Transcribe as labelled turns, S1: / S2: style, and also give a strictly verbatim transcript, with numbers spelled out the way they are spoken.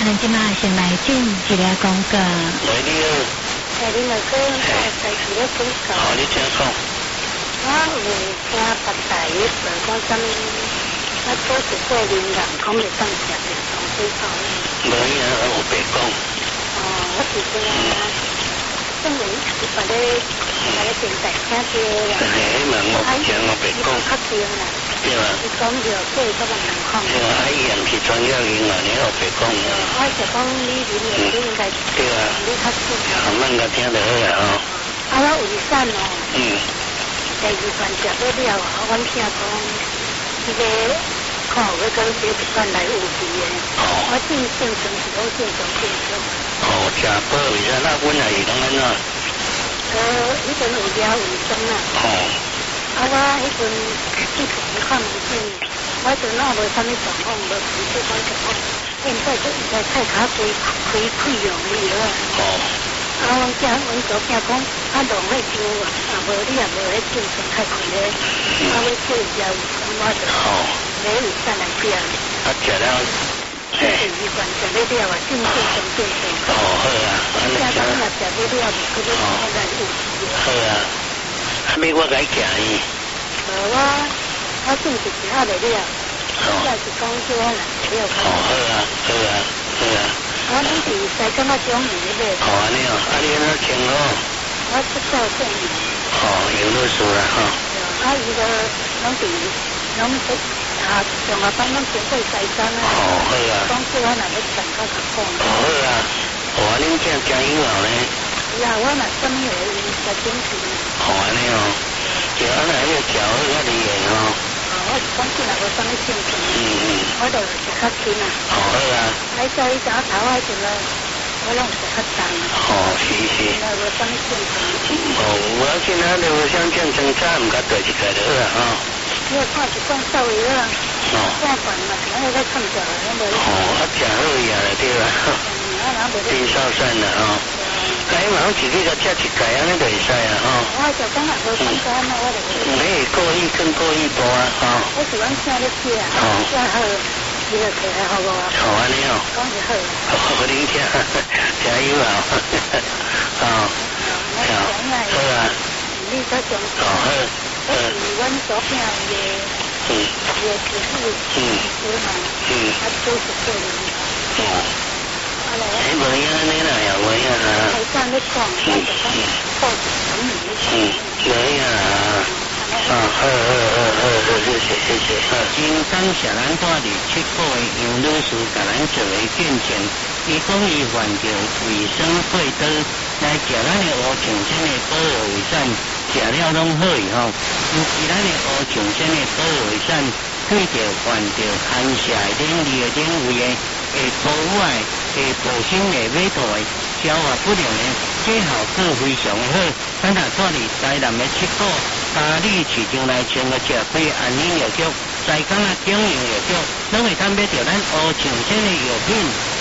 S1: 咱即马先来进一个广告。
S2: 喂，你好。
S3: 哎，你老哥，我在厝咧讲讲。
S2: 哦，你请讲。
S3: 我有听别台咧说讲什么，我做是过年人讲袂当食的东西草。
S2: 无影，我白讲。
S3: 哦，我是这样啊。因为是把咧把咧电台听到啦。
S2: 嘿，问我请我白讲。
S3: 较对啦。
S2: 对啊。
S3: 你讲着过较万人讲。
S2: 对啊，阿姨也唔是专业人啊，你我白讲。
S3: 我就讲你里面你应该。
S2: 对啊。
S3: 你较对。
S2: 慢慢个听就好啦哦。
S3: 啊，我为啥哦？
S2: 嗯。
S3: 第二关食到了，我听讲，这个烤那个这一罐来有味的，我正正常是讲正常正常。
S2: 哦，食饱为啥？那阮也是讲安怎？
S3: 呃，迄阵有了卫生啊。
S2: 哦。
S3: 啊，我迄阵去去看门诊，我阵那无啥物状况，无皮肤管状况，现在就应该太卡开开溃疡了。
S2: 哦。
S3: 啊，阮囝阮祖囝讲，啊，浪费钱啊，啊，无你也无迄正常太快咧，啊，要做食有生我就买有散来食。
S2: 啊，食了。
S3: 嘿。习惯食了了啊，正正常正常。
S2: 哦，好啊，安尼食。
S3: 食了食了了，佮你现在有事。
S2: 好啊，啊，咪我甲伊行伊。
S3: 无我，我正是食下来了，也是讲叫我来食了。
S2: 哦，好啊，好啊，好啊。
S3: 我拢是在感觉中年的。
S2: 哦，安尼哦，啊，你安怎穿哦？
S3: 我出到正年。
S2: 哦，有律师啦哈。
S3: 啊，伊个拢是拢是啊，上下班拢经过西山啊。
S2: 哦，好啊。
S3: 讲叫我若要上较较讲。
S2: 哦，好啊。哦，恁这真友好呢。
S3: 是啊，我若什么会用食点心。
S2: 哦，安尼哦。就安尼要调好较厉害哦。
S3: 我是讲起来无啥物正常，
S2: 嗯嗯，
S3: 我就食较轻啊。
S2: 哦，好啊。
S3: 来做伊早头啊，阵个我拢食较重。
S2: 哦，是是。
S3: 那无啥物正常。
S2: 哦，我今仔就想正常早，毋甲对一个就好啦吼。
S3: 你要看是讲稍微啦，
S2: 哦。
S3: 看惯嘛，然后再看着了，那无。
S2: 哦，啊，食好呀就对啦。
S3: 嗯，啊，然后无。
S2: 真少散啦吼。该嘛，我自己个食一盖安尼就会使啊吼。
S3: 我就讲啊，无感觉安尼我就。
S2: 你会故意更故意多啊吼。
S3: 我喜欢听你食啊，食好，你就摕来好无啊？
S2: 好安尼哦。
S3: 讲就好。
S2: 好，我恁听，加油啊！哦，好，好啊。
S3: 你再讲。
S2: 哦，好。
S3: 我是阮左边的，
S2: 嗯，
S3: 也是是，
S2: 嗯，
S3: 是嘛，
S2: 嗯，
S3: 啊，都是个人。
S2: 哦。哎，无影安尼啦，也无影啊。
S3: 台上咧讲，我就讲报纸很明显。
S2: 嗯，无影啊。啊，好好好好好，谢谢谢谢。啊，真感谢咱带二七股的杨律师甲咱做为见证。伊讲伊患着卫生过多，来食咱的乌青参的保和胃散，食了拢好以后，尤其咱的乌青参的保和胃散，对着患着寒邪的免疫的点位的。会破坏、会补身的、尾肚的、消化不良的，这效果非常好。咱若带你台南的七股，嘉义市场内穿个食开安宁药局，西港啊经营药局，拢会摊买到咱乌青参的药品。